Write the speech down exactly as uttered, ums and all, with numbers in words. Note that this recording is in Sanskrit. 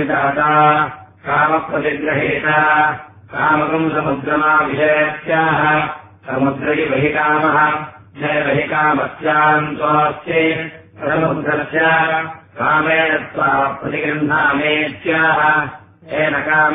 कामप्रतिग्रहेता कामकम् समुद्रमाभिषेत्याह समुद्रयि बहिकामः जय बहिकामस्याम् त्वास्ये समुद्रस्य कामेन त्वा प्रतिगृह्णामेत्याह येन कामे